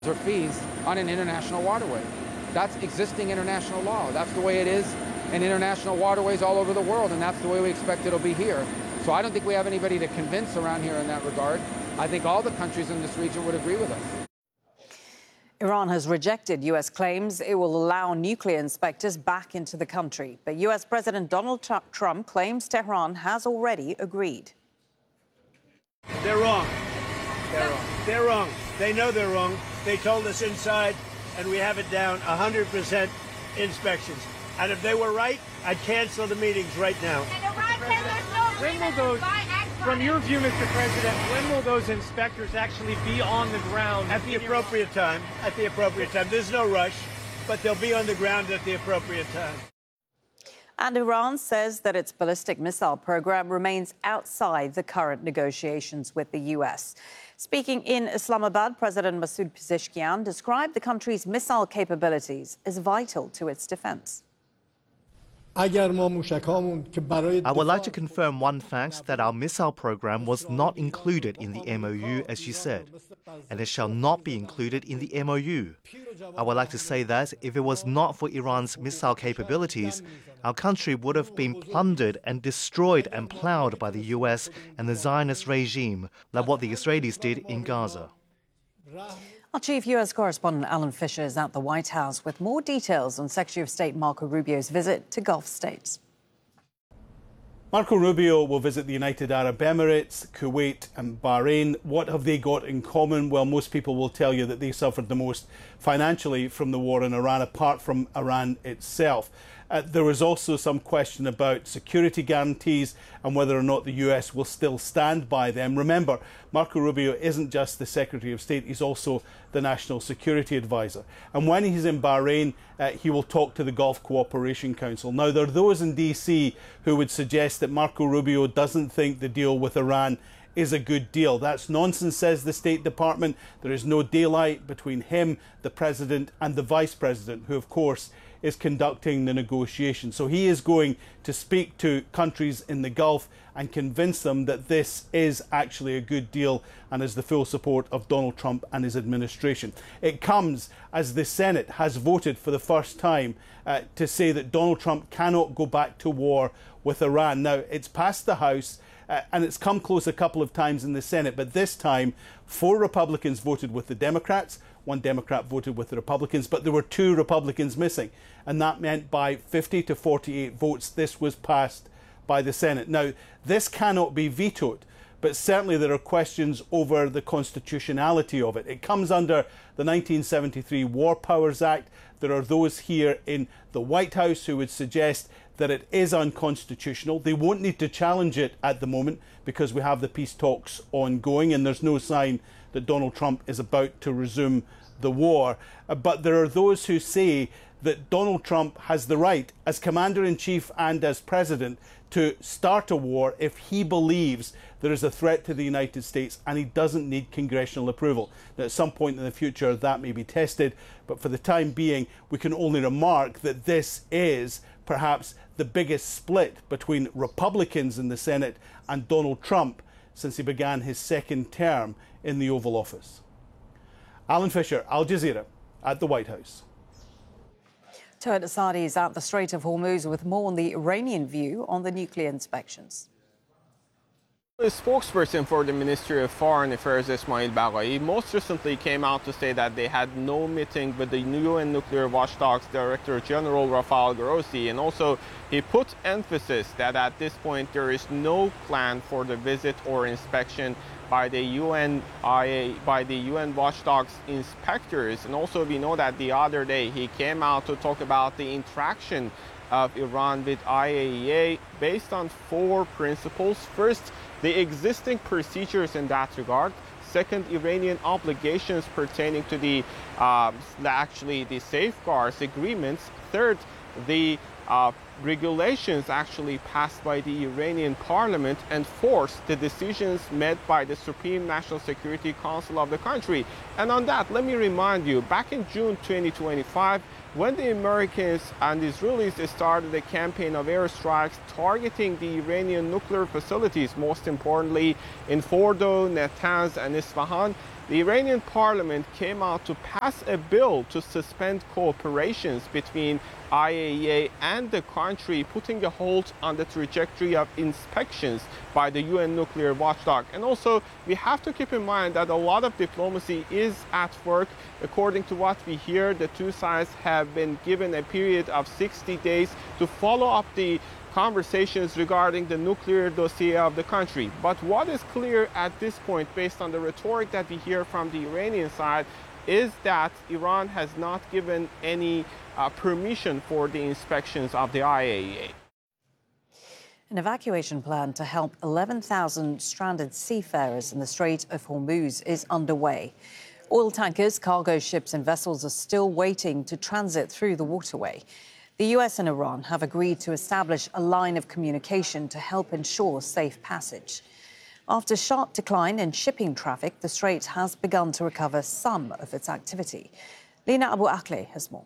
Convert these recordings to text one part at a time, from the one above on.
or fees on an international waterway. That's existing international law. That's the way it is in international waterways all over the world, and that's the way we expect it'll be here. So I don't think we have anybody to convince around here in that regard. I think all the countries in this region would agree with us. Iran has rejected U.S. claims it will allow nuclear inspectors back into the country. But U.S. President Donald Trump claims Tehran has already agreed. They're wrong. They're wrong. They're wrong. They know they're wrong. They told us inside, and we have it down 100% inspections. And if they were right, I'd cancel the meetings right now. When will those, from your view, Mr. President, when will those inspectors actually be on the ground? At the appropriate time. At the appropriate time. There's no rush, but they'll be on the ground at the appropriate time. And Iran says that its ballistic missile program remains outside the current negotiations with the U.S. Speaking in Islamabad, President Masoud Pezeshkian described the country's missile capabilities as vital to its defense. I would like to confirm one fact, that our missile program was not included in the MOU, as you said, and it shall not be included in the MOU. I would like to say that if it was not for Iran's missile capabilities, our country would have been plundered and destroyed and plowed by the US and the Zionist regime, like what the Israelis did in Gaza. Our chief U.S. correspondent Alan Fisher is at the White House with more details on Secretary of State Marco Rubio's visit to Gulf states. Marco Rubio will visit the United Arab Emirates, Kuwait and Bahrain. What have they got in common? Well, most people will tell you that they suffered the most financially from the war in Iran, apart from Iran itself. There was also some question about security guarantees and whether or not the US will still stand by them. Remember, Marco Rubio isn't just the Secretary of State, he's also the National Security Advisor. And when he's in Bahrain, he will talk to the Gulf Cooperation Council. Now, there are those in DC who would suggest that Marco Rubio doesn't think the deal with Iran is a good deal. That's nonsense, says the State Department. There is no daylight between him, the President, and the Vice President, who, of course, is conducting the negotiations. So he is going to speak to countries in the Gulf and convince them that this is actually a good deal and has the full support of Donald Trump and his administration. It comes as the Senate has voted for the first time to say that Donald Trump cannot go back to war with Iran. Now, it's passed the House and it's come close a couple of times in the Senate, but this time 4 Republicans voted with the Democrats, 1 Democrat voted with the Republicans, but there were 2 Republicans missing, and that meant by 50 to 48 votes this was passed by the Senate. Now, this cannot be vetoed, but certainly there are questions over the constitutionality of it. It comes under the 1973 War Powers Act. There are those here in the White House who would suggest that it is unconstitutional. They won't need to challenge it at the moment because we have the peace talks ongoing and there's no sign that Donald Trump is about to resume the war. But there are those who say that Donald Trump has the right, as Commander-in-Chief and as President, to start a war if he believes there is a threat to the United States and he doesn't need congressional approval. Now, at some point in the future that may be tested, but for the time being we can only remark that this is perhaps the biggest split between Republicans in the Senate and Donald Trump since he began his second term in the Oval Office. Alan Fisher, Al Jazeera, at the White House. Toad Asadi is at the Strait of Hormuz with more on the Iranian view on the nuclear inspections. The spokesperson for the Ministry of Foreign Affairs, Ismail Baghai, most recently came out to say that they had no meeting with the UN Nuclear Watchdog's Director General Rafael Grossi, and also he put emphasis that at this point there is no plan for the visit or inspection by the UN Watchdog's inspectors. And also we know that the other day he came out to talk about the interaction of Iran with IAEA based on 4 principles. First, the existing procedures in that regard. Second, Iranian obligations pertaining to the the safeguards agreements. Third, the regulations actually passed by the Iranian parliament. And fourth, the decisions made by the Supreme National Security Council of the country. And on that, let me remind you, back in June 2025, when the Americans and Israelis started a campaign of airstrikes targeting the Iranian nuclear facilities, most importantly in Fordo, Natanz, and Isfahan, the Iranian parliament came out to pass a bill to suspend cooperations between IAEA and the country, putting a halt on the trajectory of inspections by the UN nuclear watchdog. And also, we have to keep in mind that a lot of diplomacy is at work. According to what we hear, the two sides have been given a period of 60 days to follow up the conversations regarding the nuclear dossier of the country. But what is clear at this point, based on the rhetoric that we hear from the Iranian side, is that Iran has not given any permission for the inspections of the IAEA. An evacuation plan to help 11,000 stranded seafarers in the Strait of Hormuz is underway. Oil tankers, cargo ships and vessels are still waiting to transit through the waterway. The US and Iran have agreed to establish a line of communication to help ensure safe passage. After sharp decline in shipping traffic, the Strait has begun to recover some of its activity. Lina Abu Akleh has more.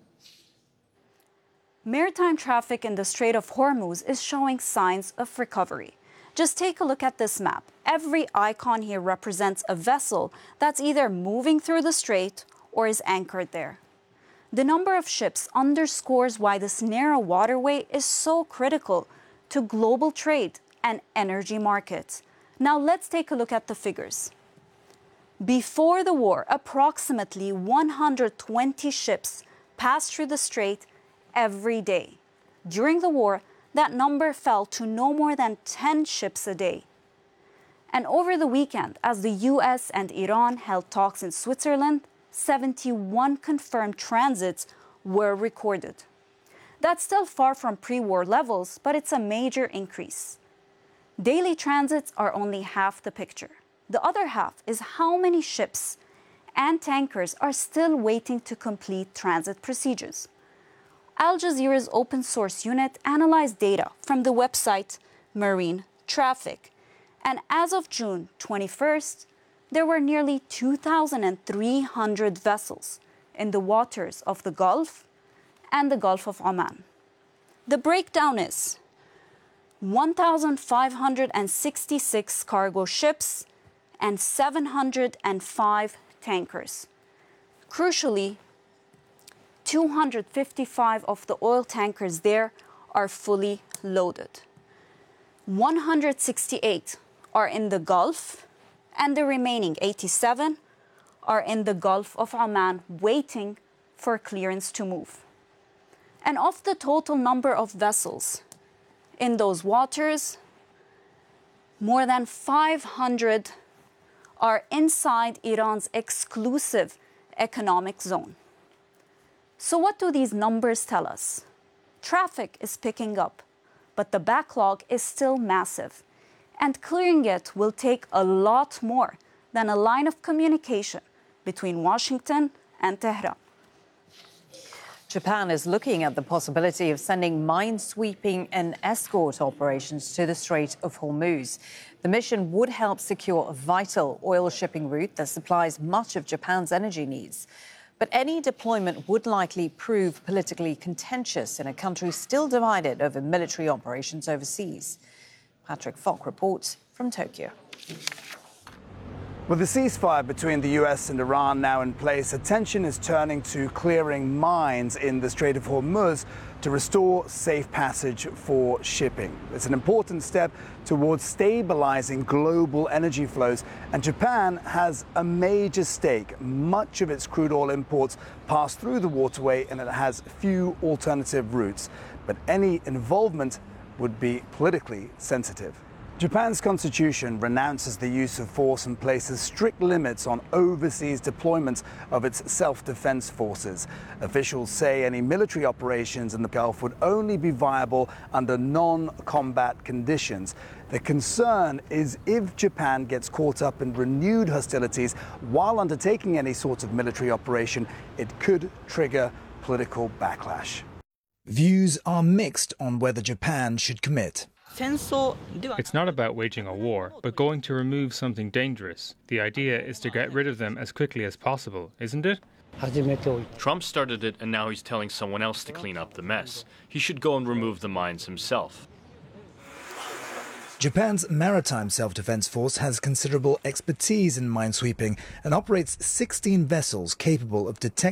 Maritime traffic in the Strait of Hormuz is showing signs of recovery. Just take a look at this map. Every icon here represents a vessel that's either moving through the strait or is anchored there. The number of ships underscores why this narrow waterway is so critical to global trade and energy markets. Now let's take a look at the figures. Before the war, approximately 120 ships passed through the strait every day. During the war, that number fell to no more than 10 ships a day. And over the weekend, as the US and Iran held talks in Switzerland, 71 confirmed transits were recorded. That's still far from pre-war levels, but it's a major increase. Daily transits are only half the picture. The other half is how many ships and tankers are still waiting to complete transit procedures. Al Jazeera's open source unit analyzed data from the website Marine Traffic. And as of June 21st, there were nearly 2,300 vessels in the waters of the Gulf and the Gulf of Oman. The breakdown is 1,566 cargo ships and 705 tankers. Crucially, 255 of the oil tankers there are fully loaded. 168 are in the Gulf, and the remaining 87 are in the Gulf of Oman waiting for clearance to move. And of the total number of vessels in those waters, more than 500 are inside Iran's exclusive economic zone. So what do these numbers tell us? Traffic is picking up, but the backlog is still massive. And clearing it will take a lot more than a line of communication between Washington and Tehran. Japan is looking at the possibility of sending mine-sweeping and escort operations to the Strait of Hormuz. The mission would help secure a vital oil shipping route that supplies much of Japan's energy needs. But any deployment would likely prove politically contentious in a country still divided over military operations overseas. Patrick Falk reports from Tokyo. With the ceasefire between the US and Iran now in place, attention is turning to clearing mines in the Strait of Hormuz to restore safe passage for shipping. It's an important step towards stabilizing global energy flows, and Japan has a major stake. Much of its crude oil imports pass through the waterway, and it has few alternative routes. But any involvement would be politically sensitive. Japan's constitution renounces the use of force and places strict limits on overseas deployments of its self-defense forces. Officials say any military operations in the Gulf would only be viable under non-combat conditions. The concern is if Japan gets caught up in renewed hostilities while undertaking any sort of military operation, it could trigger political backlash. Views are mixed on whether Japan should commit. It's not about waging a war, but going to remove something dangerous. The idea is to get rid of them as quickly as possible, isn't it? Trump started it, and now he's telling someone else to clean up the mess. He should go and remove the mines himself. Japan's Maritime Self-Defense Force has considerable expertise in minesweeping and operates 16 vessels capable of detecting